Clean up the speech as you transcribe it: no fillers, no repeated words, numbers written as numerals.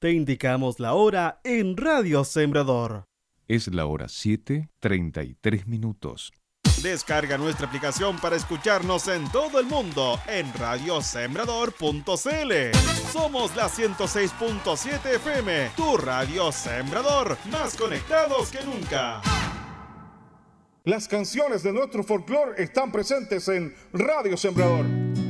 Te indicamos la hora en Radio Sembrador. Es la hora 7:33. Descarga nuestra aplicación para escucharnos en todo el mundo en radiosembrador.cl. Somos la 106.7 FM, tu Radio Sembrador, más conectados que nunca. Las canciones de nuestro folclore están presentes en Radio Sembrador.